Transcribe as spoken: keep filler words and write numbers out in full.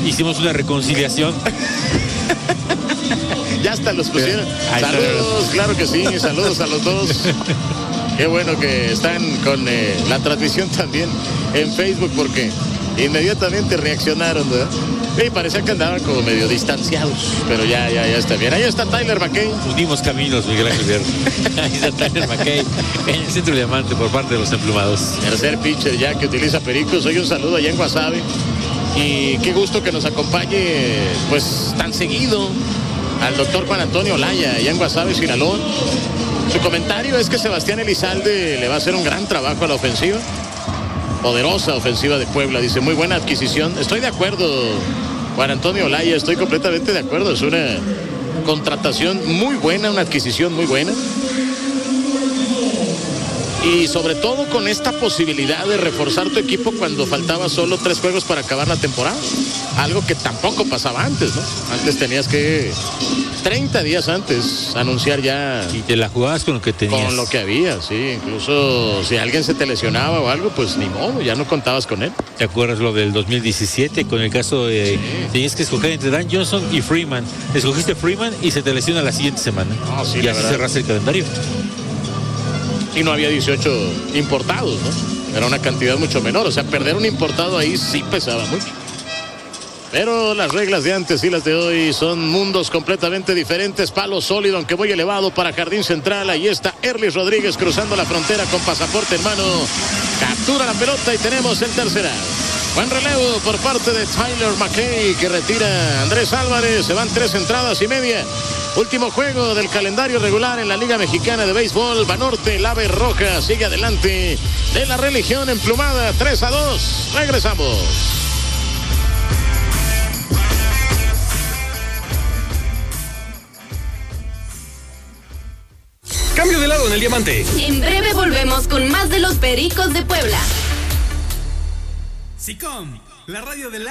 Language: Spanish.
hicimos una reconciliación. Ya hasta los pusieron. Ahí saludos, está. Claro que sí, saludos a los dos. Qué bueno que están con eh, la transmisión también en Facebook, porque inmediatamente reaccionaron, ¿verdad? Sí, parecía que andaban como medio distanciados, pero ya, ya, ya está bien. Ahí está Tyler McKay. Unimos caminos, Miguel Ángel Viernes. Ahí está Tyler McKay en el centro de diamante por parte de los emplumados. Tercer pitcher ya que utiliza Pericos. Hoy un saludo allá en Guasave. Y qué gusto que nos acompañe, pues, tan seguido al doctor Juan Antonio Olaya, allá en Guasave, Sinaloa. Su comentario es que Sebastián Elizalde le va a hacer un gran trabajo a la ofensiva. Poderosa ofensiva de Puebla, dice, muy buena adquisición. Estoy de acuerdo, Juan Antonio Olaya, estoy completamente de acuerdo. Es una contratación muy buena, una adquisición muy buena. Y sobre todo con esta posibilidad de reforzar tu equipo cuando faltaba solo tres juegos para acabar la temporada. Algo que tampoco pasaba antes, ¿no? Antes tenías que treinta días antes anunciar ya. Y te la jugabas con lo que tenías. Con lo que había, sí. Incluso si alguien se te lesionaba o algo, pues ni modo, ya no contabas con él. ¿Te acuerdas lo del dos mil diecisiete con el caso de... Sí. Tenías que escoger entre Dan Johnson y Freeman. Escogiste Freeman y se te lesiona la siguiente semana. No, sí, y la así verdad. cerraste el calendario. Y no había dieciocho importados, ¿no? Era una cantidad mucho menor. O sea, perder un importado ahí sí pesaba mucho. Pero las reglas de antes y las de hoy son mundos completamente diferentes. Palo sólido, aunque muy elevado para Jardín Central. Ahí está Erlis Rodríguez cruzando la frontera con pasaporte en mano. Captura la pelota y tenemos el tercer out. Buen relevo por parte de Tyler McKay, que retira a Andrés Álvarez. Se van tres entradas y media. Último juego del calendario regular en la Liga Mexicana de Béisbol. Banorte, la Ave Roja sigue adelante de la religión emplumada. tres a dos. Regresamos. Cambio de lado en el diamante. En breve volvemos con más de los Pericos de Puebla. SICOM, la radio de la